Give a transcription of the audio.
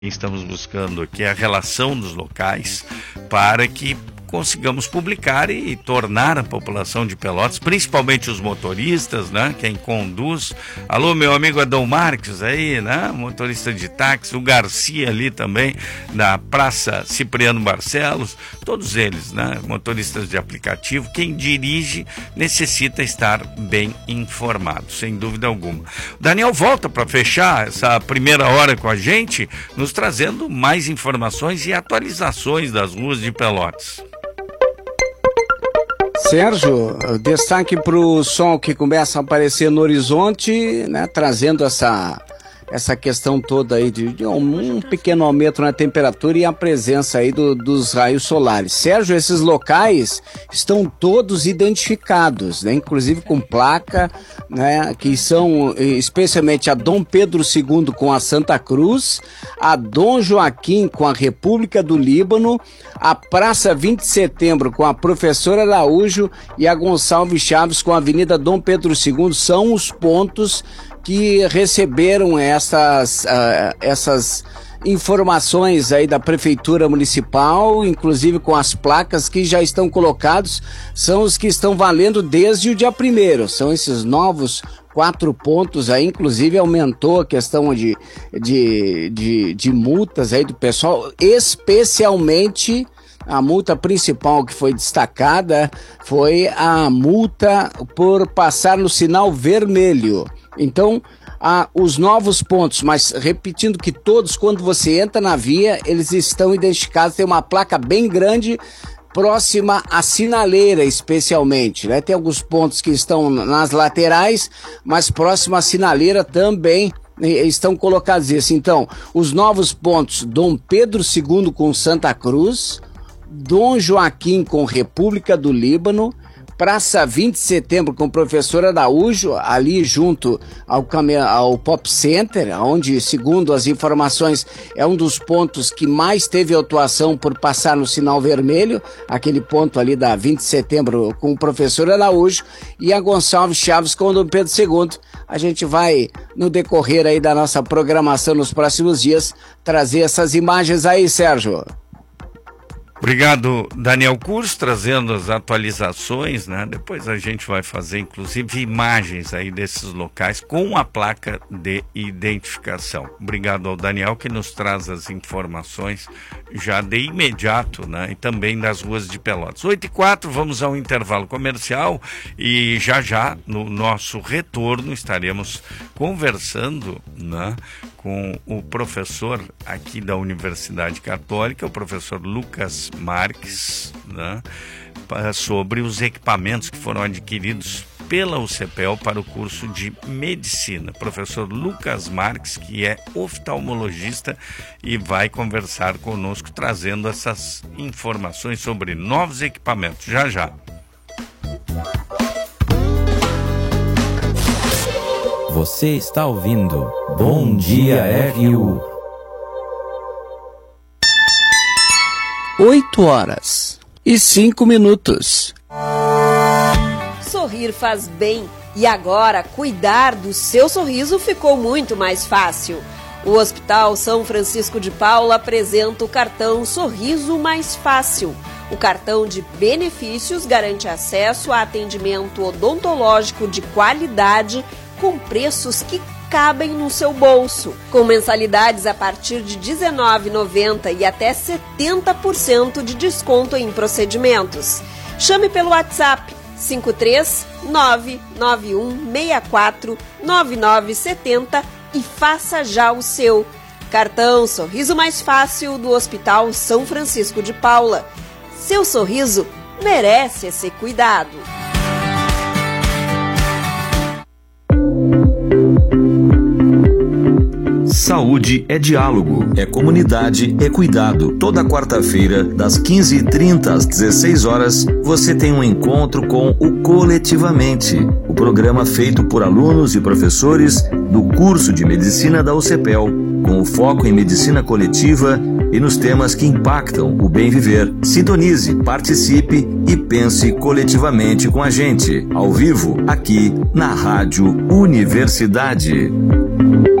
Estamos buscando aqui a relação dos locais para que consigamos publicar e tornar a população de Pelotas, principalmente os motoristas, né? Quem conduz. Alô, meu amigo Adão Marques aí, né? Motorista de táxi, o Garcia ali também, da Praça Cipriano Barcelos, todos eles, né? Motoristas de aplicativo. Quem dirige necessita estar bem informado, sem dúvida alguma. O Daniel volta para fechar essa primeira hora com a gente, nos trazendo mais informações e atualizações das ruas de Pelotas. Sérgio, destaque para o sol que começa a aparecer no horizonte, né, trazendo essa questão toda aí de um pequeno aumento na temperatura e a presença aí dos raios solares. Sérgio, esses locais estão todos identificados, né, inclusive com placa, né, que são especialmente a Dom Pedro II com a Santa Cruz, a Dom Joaquim com a República do Líbano, a Praça 20 de Setembro com a Professora Araújo e a Gonçalves Chaves com a Avenida Dom Pedro II são os pontos que receberam essas informações aí da Prefeitura Municipal, inclusive com as placas que já estão colocados, são os que estão valendo desde o dia 1º, são esses novos 4 pontos aí, inclusive aumentou a questão de multas aí do pessoal, especialmente a multa principal que foi destacada foi a multa por passar no sinal vermelho. Então, os novos pontos, mas repetindo que todos, quando você entra na via, eles estão identificados, tem uma placa bem grande, próxima à sinaleira especialmente, né? Tem alguns pontos que estão nas laterais, mas próximo à sinaleira também estão colocados isso. Então, os novos pontos, Dom Pedro II com Santa Cruz, Dom Joaquim com República do Líbano, Praça 20 de Setembro com Professora Araújo, ali junto ao Pop Center, onde, segundo as informações, é um dos pontos que mais teve autuação por passar no sinal vermelho, aquele ponto ali da 20 de Setembro com o Professor Araújo, e a Gonçalves Chaves com o Dom Pedro II. A gente vai, no decorrer aí da nossa programação nos próximos dias, trazer essas imagens aí, Sérgio. Obrigado, Daniel Curso, trazendo as atualizações, né? Depois a gente vai fazer, inclusive, imagens aí desses locais com a placa de identificação. Obrigado ao Daniel, que nos traz as informações já de imediato, né? E também das ruas de Pelotas. 8h04, vamos ao intervalo comercial e já, no nosso retorno, estaremos conversando, né, com o professor aqui da Universidade Católica, o professor Lucas Marques, né, sobre os equipamentos que foram adquiridos pela UCPEL para o curso de Medicina. Professor Lucas Marques, que é oftalmologista e vai conversar conosco, trazendo essas informações sobre novos equipamentos. Já. Você está ouvindo Bom Dia RU. 8h05. Sorrir faz bem e agora cuidar do seu sorriso ficou muito mais fácil. O Hospital São Francisco de Paula apresenta o cartão Sorriso Mais Fácil. O cartão de benefícios garante acesso a atendimento odontológico de qualidade com preços que cabem no seu bolso, com mensalidades a partir de R$ 19,90 e até 70% de desconto em procedimentos. Chame pelo WhatsApp 53991649970 e faça já o seu. Cartão Sorriso Mais Fácil do Hospital São Francisco de Paula. Seu sorriso merece esse cuidado. Saúde é diálogo, é comunidade, é cuidado. Toda quarta-feira, das 15h30 às 16h, você tem um encontro com o Coletivamente, o programa feito por alunos e professores do curso de Medicina da UCPEL, com o foco em medicina coletiva e nos temas que impactam o bem viver. Sintonize, participe e pense coletivamente com a gente, ao vivo, aqui na Rádio Universidade.